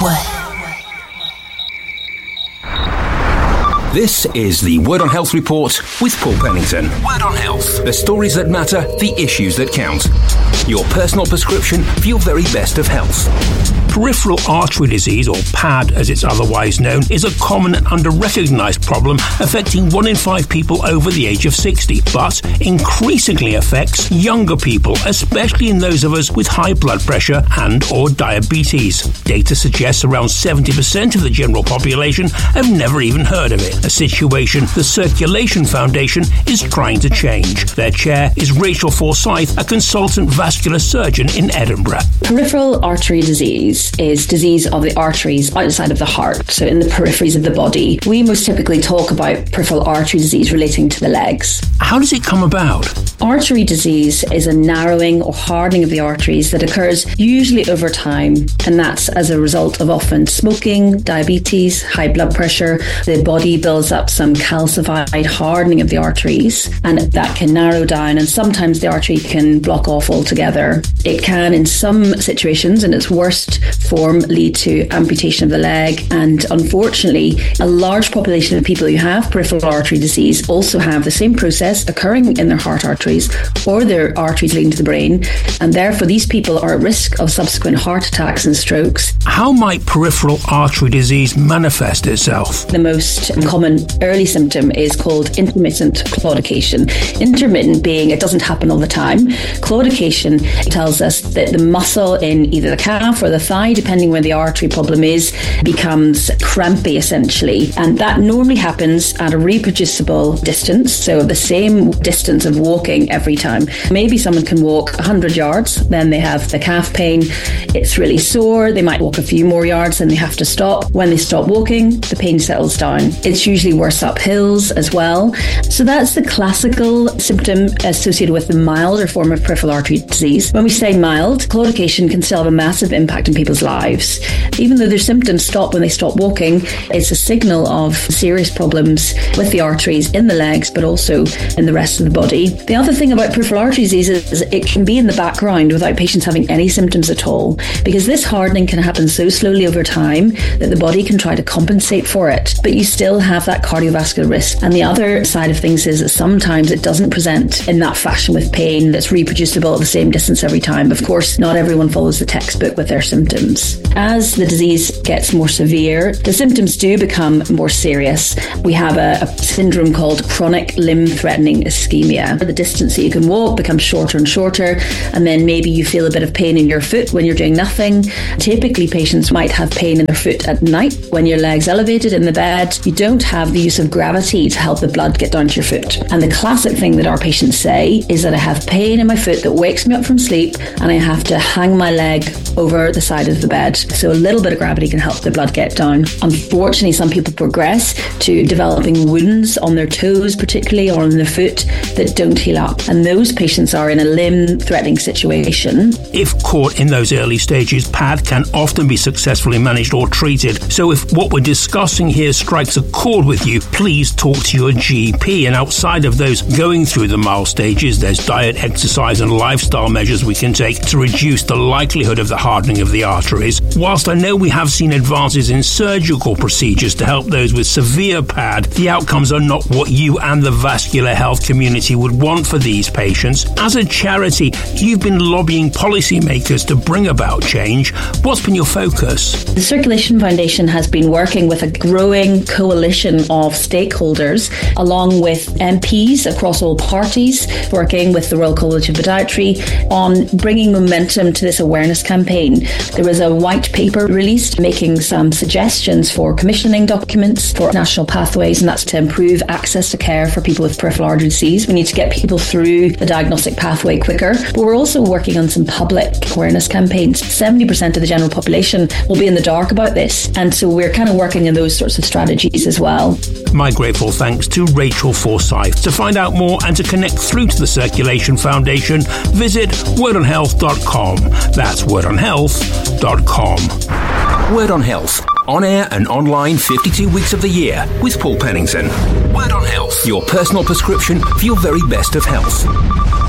This is the Word on Health Report with Paul Pennington. Word on Health. The stories that matter, the issues that count. Your personal prescription for your very best of health. Peripheral artery disease, or PAD as it's otherwise known, is a common and under-recognised problem affecting 1 in 5 people over the age of 60, but increasingly affects younger people, especially in those of us with high blood pressure and or diabetes. Data suggests around 70% of the general population have never even heard of it, a situation the Circulation Foundation is trying to change. Their chair is Rachel Forsyth, a consultant vascular surgeon in Edinburgh. Peripheral artery disease is disease of the arteries outside of the heart, so in the peripheries of the body. We most typically talk about peripheral artery disease relating to the legs. How does it come about? Artery disease is a narrowing or hardening of the arteries that occurs usually over time, and that's as a result of often smoking, diabetes, high blood pressure. The body builds up some calcified hardening of the arteries, and that can narrow down, and sometimes the artery can block off altogether. It can, in some situations, in its worst form, lead to amputation of the leg, and unfortunately a large population of people who have peripheral artery disease also have the same process occurring in their heart arteries or their arteries leading to the brain, and therefore these people are at risk of subsequent heart attacks and strokes. How might peripheral artery disease manifest itself? The most common early symptom is called intermittent claudication. Intermittent being it doesn't happen all the time. Claudication tells us that the muscle in either the calf or the thigh, depending where the artery problem is, becomes crampy essentially, and that normally happens at a reproducible distance, so the same distance of walking every time. Maybe someone can walk 100 yards, then they have the calf pain, it's really sore, they might walk a few more yards, then they have to stop. When they stop walking, the pain settles down. It's usually worse up hills as well. So that's the classical symptom associated with the milder form of peripheral artery disease. When we say mild, claudication can still have a massive impact in people's lives. Even though their symptoms stop when they stop walking, it's a signal of serious problems with the arteries in the legs, but also in the rest of the body. The other thing about peripheral artery disease is it can be in the background without patients having any symptoms at all, because this hardening can happen so slowly over time that the body can try to compensate for it, but you still have that cardiovascular risk. And the other side of things is that sometimes it doesn't present in that fashion with pain that's reproducible at the same distance every time. Of course, not everyone follows the textbook with their symptoms. As the disease gets more severe, the symptoms do become more serious. We have a syndrome called chronic limb-threatening ischemia. The distance that you can walk becomes shorter and shorter, and then maybe you feel a bit of pain in your foot when you're doing nothing. Typically, patients might have pain in their foot at night when your leg's elevated in the bed. You don't have the use of gravity to help the blood get down to your foot. And the classic thing that our patients say is that I have pain in my foot that wakes me up from sleep, and I have to hang my leg over the side of the bed. So a little bit of gravity can help the blood get down. Unfortunately, some people progress to developing wounds on their toes, particularly, or on their foot that don't heal up. And those patients are in a limb-threatening situation. If caught in those early stages, PAD can often be successfully managed or treated. So if what we're discussing here strikes a chord with you, please talk to your GP. And outside of those going through the mild stages, there's diet, exercise and lifestyle measures we can take to reduce the likelihood of the hardening of the arteries. Whilst I know we have seen advances in surgical procedures to help those with severe PAD, the outcomes are not what you and the vascular health community would want for these patients. As a charity, you've been lobbying policymakers to bring about change. What's been your focus? The Circulation Foundation has been working with a growing coalition of stakeholders, along with MPs across all parties, working with the Royal College of Podiatry on bringing momentum to this awareness campaign. There was a white paper released making some suggestions for commissioning documents for national pathways, and that's to improve access to care for people with peripheral artery disease. We need to get people through the diagnostic pathway quicker, but we're also working on some public awareness campaigns. 70% of the general population will be in the dark about this, and so we're kind of working in those sorts of strategies as well. My grateful thanks to Rachel Forsyth. To find out more and to connect through to the Circulation Foundation, visit wordonhealth.com. That's wordonhealth.com. Word on Health. On air and online 52 weeks of the year with Paul Pennington. Word on Health. Your personal prescription for your very best of health.